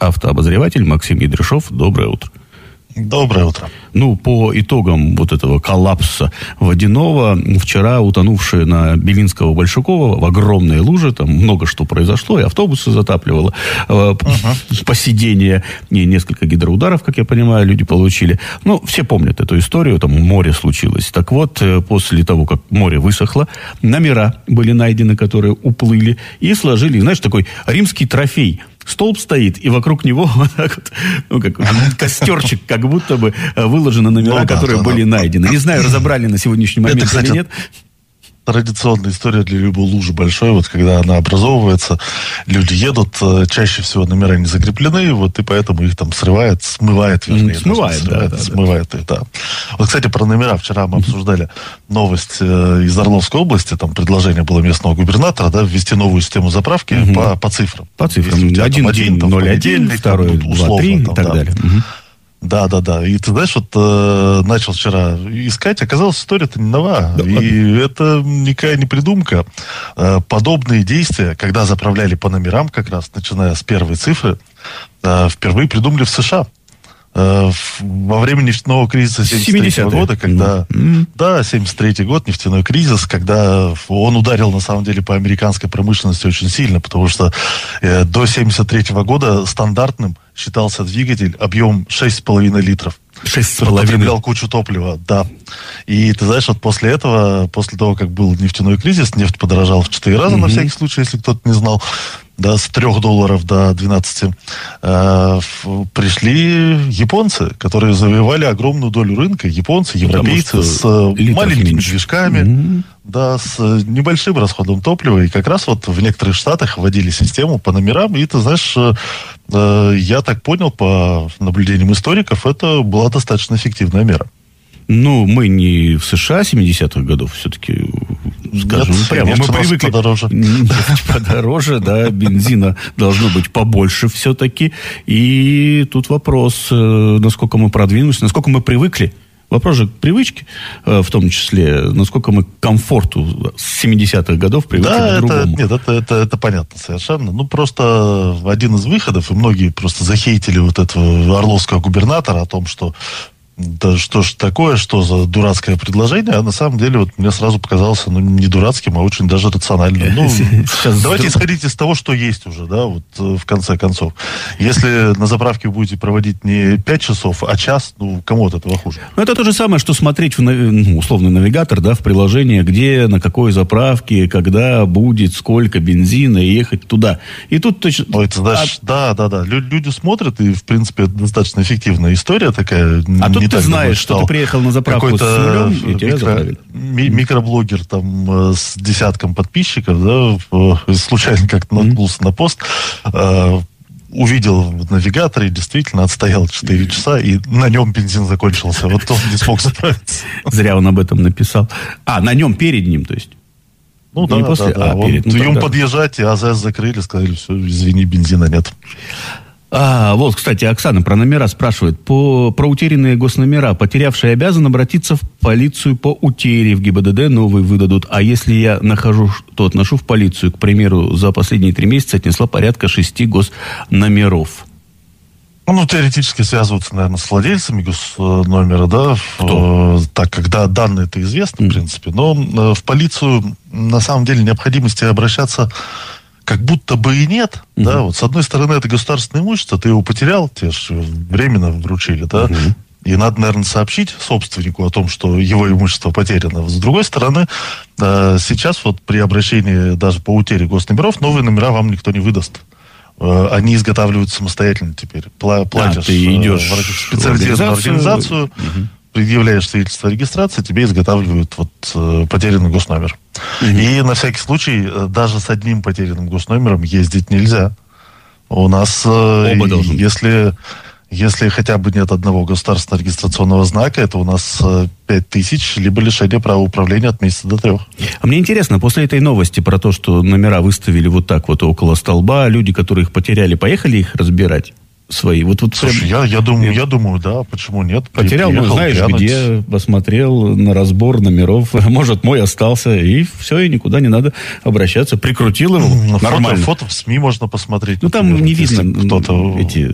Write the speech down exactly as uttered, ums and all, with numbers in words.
автообозреватель Максим Едряшов. Доброе утро. Доброе утро. Ну, по итогам вот этого коллапса водяного, вчера утонувшие на Белинского-Большакова в огромные лужи, там много что произошло, и автобусы затапливало, uh-huh. посидение, и несколько гидроударов, как я понимаю, люди получили. Ну, все помнят эту историю, там море случилось. Так вот, после того, как море высохло, номера были найдены, которые уплыли, и сложили, знаешь, такой римский трофей. Столб стоит, и вокруг него вот так вот, ну, как костерчик, как будто бы выложены номера, ну, да, которые да, были да. найдены. Не знаю, разобрали на сегодняшний момент это, кстати, или нет. Традиционная история для любой лужи большой, вот когда она образовывается, люди едут, чаще всего номера не закреплены, вот и поэтому их там срывает, смывает, вернее. Смывает, да, срывает, да, смывает да. их, да. Вот, кстати, про номера. Вчера мы обсуждали новость из Орловской области, там предложение было местного губернатора, да, ввести новую систему заправки угу. по, по цифрам. По цифрам. Один день ноль один, второй два три и так далее. Угу. Да, да, да. И ты знаешь, вот э, начал вчера искать, оказалось, история-то не нова. Да, и ладно. Это никакая не придумка. Э, подобные действия, когда заправляли по номерам, как раз начиная с первой цифры, э, впервые придумали в США. Э, в, во время нефтяного кризиса семьдесят третьего года, когда... Mm-hmm. Да, семьдесят третий год, нефтяной кризис, когда он ударил, на самом деле, по американской промышленности очень сильно, потому что э, до семьдесят третьего года стандартным считался двигатель объем шесть с половиной литров. шесть с половиной Потреблял кучу топлива, да. И ты знаешь, вот после этого, после того, как был нефтяной кризис, нефть подорожала в четыре раза, mm-hmm. на всякий случай, если кто-то не знал, да, с трех долларов до двенадцати, э, пришли японцы, которые завоевали огромную долю рынка. Японцы, европейцы с маленькими движками, mm-hmm. да, с небольшим расходом топлива. И как раз вот в некоторых штатах вводили систему по номерам. И ты знаешь, э, я так понял, по наблюдениям историков, это была достаточно эффективная мера. Ну, мы не в США семидесятых годов, все-таки, скажем, Нет, прямо мы привыкли. Подороже. Нефть подороже, да, бензина должно быть побольше все-таки. И тут вопрос, насколько мы продвинулись, насколько мы привыкли. Вопрос же привычки, в том числе, насколько мы к комфорту с семидесятых годов привыкли да, к другому. Это, нет, это, это, это понятно совершенно. Ну, просто один из выходов, и многие просто захейтили вот этого орловского губернатора о том, что да что ж такое, что за дурацкое предложение, а на самом деле вот мне сразу показалось, ну, не дурацким, а очень даже рациональным. Ну, давайте исходить из того, что есть уже, да, вот в конце концов. Если на заправке вы будете проводить не пять часов, а час, ну, кому от этого хуже? Ну, это то же самое, что смотреть в, ну, условный навигатор, да, в приложении, где, на какой заправке, когда будет, сколько бензина, и ехать туда. И тут точно... Ой, ты знаешь, а... да, да, да. Люди смотрят, и, в принципе, это достаточно эффективная история такая. А тут ты знаешь, что ты приехал на заправку с нулем, и тебя заправили. Ми- микроблогер там с десятком подписчиков, да, случайно как-то наткнулся на пост, э, увидел в навигаторе, действительно отстоял четыре часа, и на нем бензин закончился. Вот он не смог заправиться. Зря он об этом написал. А, на нем перед ним, то есть? Ну да, после... да, да. А, он, перед, ну, ему тогда... подъезжать, и АЗС закрыли, сказали, все, извини, бензина нет. А, вот, кстати, Оксана про номера спрашивает. По, про утерянные госномера. Потерявший обязан обратиться в полицию по утере. В ГИБДД новые выдадут. А если я нахожу, то отношу в полицию. К примеру, за последние три месяца отнесла порядка шести госномеров. Ну, теоретически связываются, наверное, с владельцами госномера, да, Кто? В, так, когда данные-то известны, mm. в принципе. Но в полицию, на самом деле, необходимости обращаться как будто бы и нет, uh-huh. да, вот с одной стороны это государственное имущество, ты его потерял, тебе же временно вручили, да, uh-huh. и надо, наверное, сообщить собственнику о том, что его имущество потеряно. С другой стороны, э, сейчас вот при обращении даже по утере госномеров новые номера вам никто не выдаст. Э, они изготавливаются самостоятельно теперь. Пла- платишь, а, ты идешь э, в специализированную в организацию, uh-huh. предъявляешь свидетельство о регистрации, тебе изготавливают вот э, потерянный госномер. Mm-hmm. И на всякий случай э, даже с одним потерянным госномером ездить нельзя. У нас, э, Оба должны. если, если хотя бы нет одного государственного регистрационного знака, это у нас э, пять тысяч, либо лишение права управления от месяца до трех. А мне интересно, после этой новости про то, что номера выставили вот так вот около столба, люди, которые их потеряли, поехали их разбирать? Свои. Вот, вот Слушай, прям... я, я, думаю, я думаю, да, почему нет? Потерял, ну, знаешь, глянуть. Где, посмотрел на разбор номеров, может, мой остался, и все, и никуда не надо обращаться. Прикрутил его, ну, нормально. Фото, фото в СМИ можно посмотреть. Ну, например, там не видно кто-то... эти